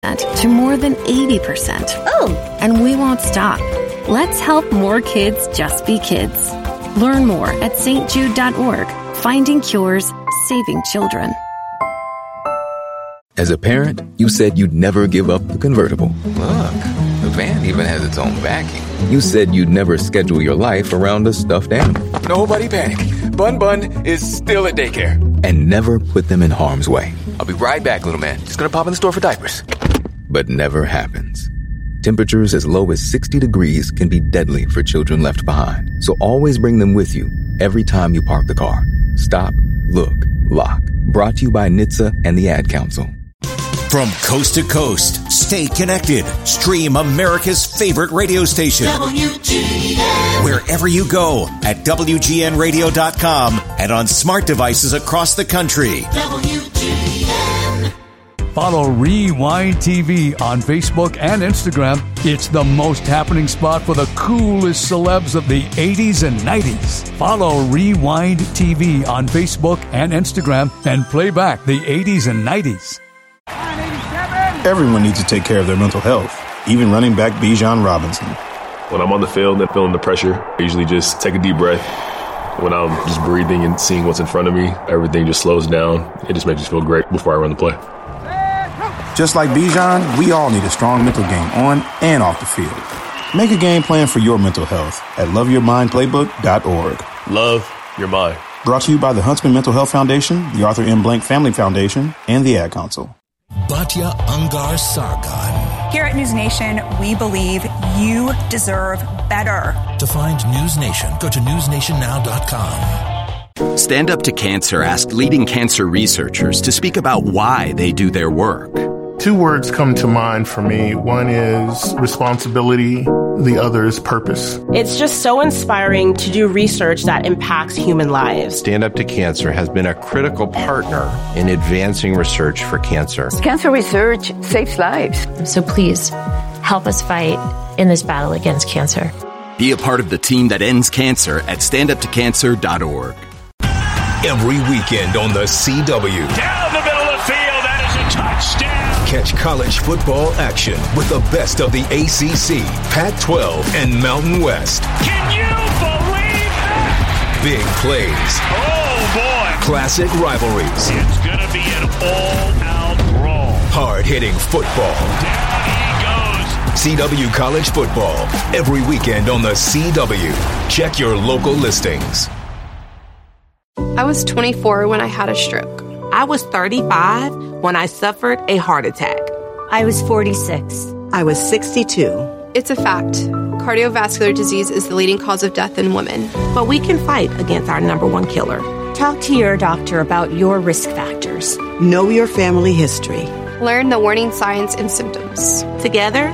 50% to more than 80%. Oh! And we won't stop. Let's help more kids just be kids. Learn more at stjude.org. Finding cures, saving children. As a parent, you said you'd never give up the convertible. Look, the van even has its own backing. You said you'd never schedule your life around a stuffed animal. Nobody panic. Bun Bun is still at daycare. And never put them in harm's way. I'll be right back, little man. Just gonna pop in the store for diapers. But never happens. Temperatures as low as 60 degrees can be deadly for children left behind. So always bring them with you every time you park the car. Stop, look, lock. Brought to you by NHTSA and the Ad Council. From coast to coast, stay connected. Stream America's favorite radio station. WGN. Wherever you go at WGNradio.com and on smart devices across the country. WGN. Follow Rewind TV on Facebook and Instagram. It's the most happening spot for the coolest celebs of the 80s and 90s. Follow Rewind TV on Facebook and Instagram and play back the 80s and 90s. Everyone needs to take care of their mental health, even running back Bijan Robinson. When I'm on the field and feeling the pressure, I usually just take a deep breath. When I'm just breathing and seeing what's in front of me, everything just slows down. It just makes me feel great before I run the play. Just like Bijan, we all need a strong mental game on and off the field. Make a game plan for your mental health at loveyourmindplaybook.org. Love your mind. Brought to you by the Huntsman Mental Health Foundation, the Arthur M. Blank Family Foundation, and the Ad Council. Batya Ungar Sargon. Here at News Nation, we believe you deserve better. To find News Nation, go to newsnationnow.com. Stand Up to Cancer asked leading cancer researchers to speak about why they do their work. Two words come to mind for me. One is responsibility. The other is purpose. It's just so inspiring to do research that impacts human lives. Stand Up to Cancer has been a critical partner in advancing research for cancer. Cancer research saves lives. So please, help us fight in this battle against cancer. Be a part of the team that ends cancer at standuptocancer.org. Every weekend on the CW. Down the middle of the field, that is a touchdown. Catch college football action with the best of the ACC, Pac-12, and Mountain West. Can you believe that? Big plays. Oh, boy. Classic rivalries. It's going to be an all-out brawl. Hard-hitting football. Down he goes. CW College Football. Every weekend on the CW. Check your local listings. I was 24 when I had a stroke. I was 35 when I suffered a heart attack. I was 46. I was 62. It's a fact. Cardiovascular disease is the leading cause of death in women. But we can fight against our number one killer. Talk to your doctor about your risk factors. Know your family history. Learn the warning signs and symptoms. Together,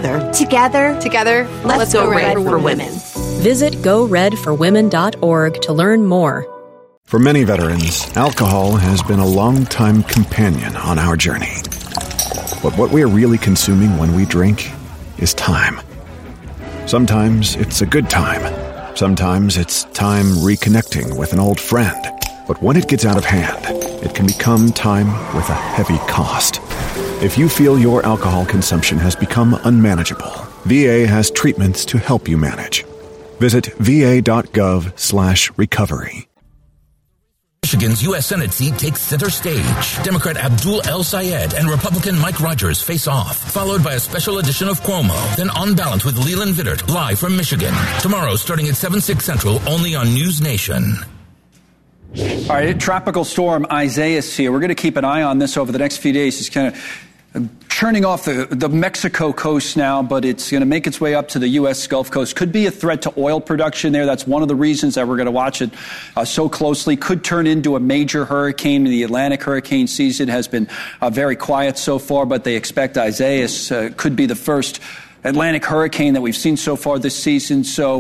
let's go Red for Women. Visit GoRedForWomen.org to learn more. For many veterans, alcohol has been a long-time companion on our journey. But what we are really consuming when we drink is time. Sometimes it's a good time. Sometimes it's time reconnecting with an old friend. But when it gets out of hand, it can become time with a heavy cost. If you feel your alcohol consumption has become unmanageable, VA has treatments to help you manage. Visit va.gov/recovery. Michigan's U.S. Senate seat takes center stage. Democrat Abdul El Sayed and Republican Mike Rogers face off, followed by a special edition of Cuomo, then On Balance with Leland Vittert, live from Michigan. Tomorrow, starting at 7/6 Central, only on News Nation. All right, tropical storm Isaias here. We're going to keep an eye on this over the next few days. It's kind of churning off the Mexico coast now, but it's going to make its way up to the U.S. Gulf Coast. Could be a threat to oil production there. That's one of the reasons that we're going to watch it so closely. Could turn into a major hurricane. The Atlantic hurricane season has been very quiet so far, but they expect Isaias could be the first Atlantic hurricane that we've seen so far this season. So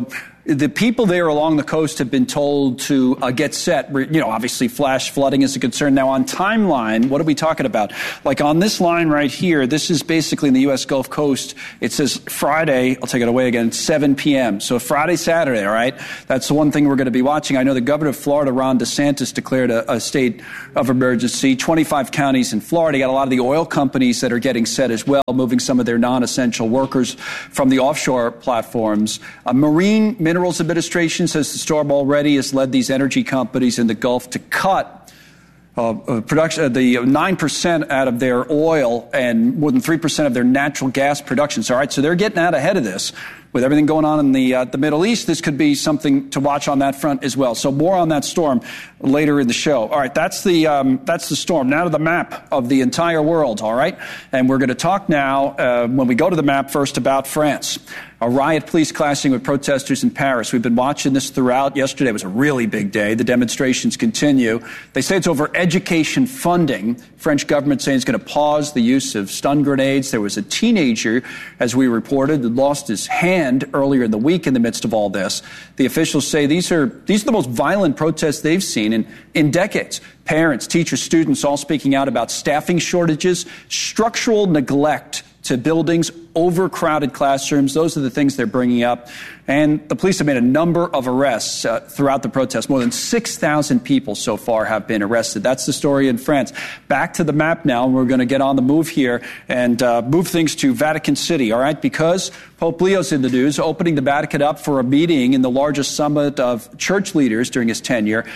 The people there along the coast have been told to get set. Obviously flash flooding is a concern. Now, on timeline, what are we talking about? Like on this line right here, this is basically in the U.S. Gulf Coast. It says Friday, I'll take it away again, 7 p.m. So Friday, Saturday, all right? That's the one thing we're going to be watching. I know the governor of Florida, Ron DeSantis, declared a state of emergency. 25 counties in Florida. You got a lot of the oil companies that are getting set as well, moving some of their non-essential workers from the offshore platforms. Marine Minerals Administration says the storm already has led these energy companies in the Gulf to cut production, the 9% out of their oil and more than 3% of their natural gas production. So, all right, so they're getting out ahead of this. With everything going on in the Middle East, this could be something to watch on that front as well. So more on that storm later in the show. All right, that's the storm. Now to the map of the entire world, all right? And we're going to talk now, when we go to the map, first about France. A riot police clashing with protesters in Paris. We've been watching this throughout. Yesterday was a really big day. The demonstrations continue. They say it's over education funding. French government saying it's going to pause the use of stun grenades. There was a teenager, as we reported, that lost his hand earlier in the week in the midst of all this. The officials say these are the most violent protests they've seen in decades. Parents, teachers, students all speaking out about staffing shortages, structural neglect to buildings, overcrowded classrooms. Those are the things they're bringing up. And the police have made a number of arrests throughout the protests. More than 6,000 people so far have been arrested. That's the story in France. Back to the map now. We're going to get on the move here and move things to Vatican City, all right? Because Pope Leo's in the news, opening the Vatican up for a meeting in the largest summit of church leaders during his tenure.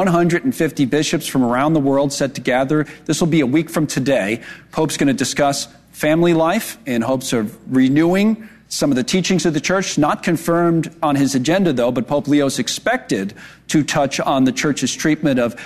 150 bishops from around the world set to gather. This will be a week from today. Pope's going to discuss family life in hopes of renewing some of the teachings of the church. Not confirmed on his agenda, though, but Pope Leo is expected to touch on the church's treatment of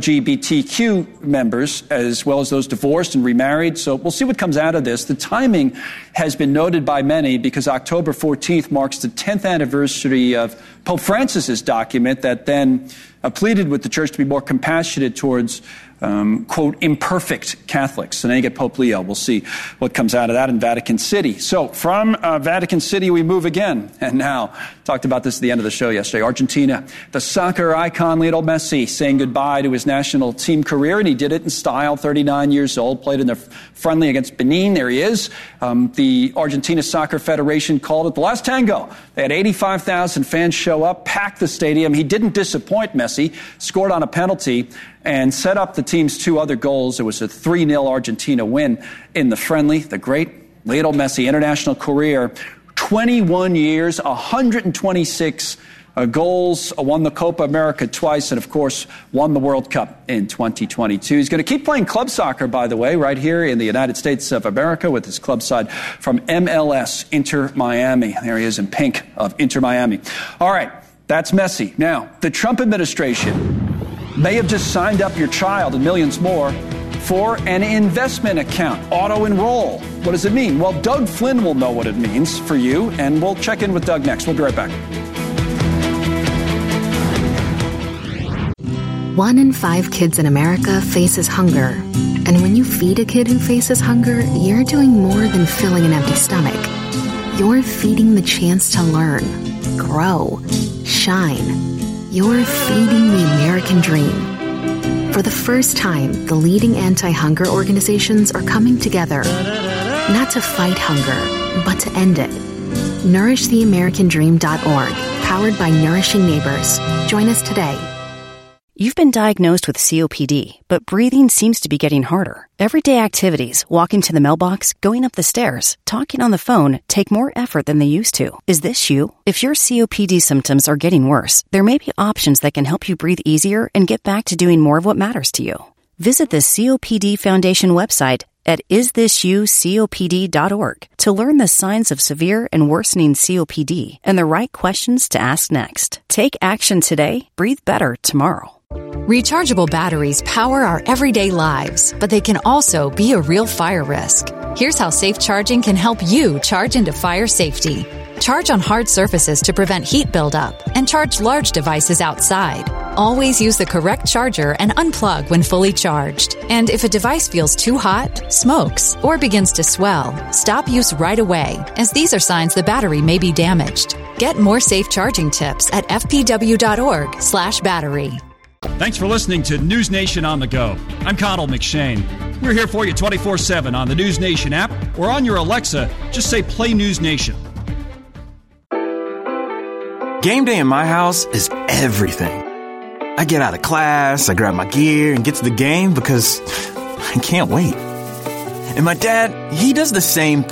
LGBTQ members, as well as those divorced and remarried. So we'll see what comes out of this. The timing has been noted by many because October 14th marks the 10th anniversary of Pope Francis's document that then pleaded with the church to be more compassionate towards quote, imperfect Catholics. So now you get Pope Leo. We'll see what comes out of that in Vatican City. So from Vatican City, we move again. And now, talked about this at the end of the show yesterday. Argentina, the soccer icon Lionel Messi saying goodbye to his national team career, and he did it in style, 39 years old, played in their friendly against Benin. There he is. The Argentina Soccer Federation called it the last tango. They had 85,000 fans show up, packed the stadium. He didn't disappoint. Messi scored on a penalty and set up the team's two other goals. It was a 3-0 Argentina win in the friendly. The great Lionel Messi international career, 21 years, 126 goals, won the Copa America twice, and of course won the World Cup in 2022. He's going to keep playing club soccer, by the way, right here in the United States of America with his club side from MLS, Inter Miami. There he is in pink of Inter Miami. All right, that's Messi. Now, the Trump administration may have just signed up your child and millions more for an investment account, auto-enroll. What does it mean? Well, Doug Flynn will know what it means for you, and we'll check in with Doug next. We'll be right back. 1 in 5 kids in America faces hunger. And when you feed a kid who faces hunger, you're doing more than filling an empty stomach. You're feeding the chance to learn, grow, shine. You're feeding the American dream. For the first time, the leading anti-hunger organizations are coming together, not to fight hunger, but to end it. NourishTheAmericanDream.org, powered by Nourishing Neighbors. Join us today. You've been diagnosed with COPD, but breathing seems to be getting harder. Everyday activities, walking to the mailbox, going up the stairs, talking on the phone, take more effort than they used to. Is this you? If your COPD symptoms are getting worse, there may be options that can help you breathe easier and get back to doing more of what matters to you. Visit the COPD Foundation website at isthisyoucopd.org to learn the signs of severe and worsening COPD and the right questions to ask next. Take action today, breathe better tomorrow. Rechargeable batteries power our everyday lives, but they can also be a real fire risk. Here's how safe charging can help you charge into fire safety. Charge on hard surfaces to prevent heat buildup and charge large devices outside. Always use the correct charger and unplug when fully charged. And if a device feels too hot, smokes, or begins to swell, stop use right away, as these are signs the battery may be damaged. Get more safe charging tips at fpw.org/battery. Thanks for listening to News Nation on the Go. I'm Connell McShane. We're here for you 24/7 on the News Nation app or on your Alexa. Just say Play News Nation. Game day in my house is everything. I get out of class, I grab my gear, and get to the game because I can't wait. And my dad, he does the same thing.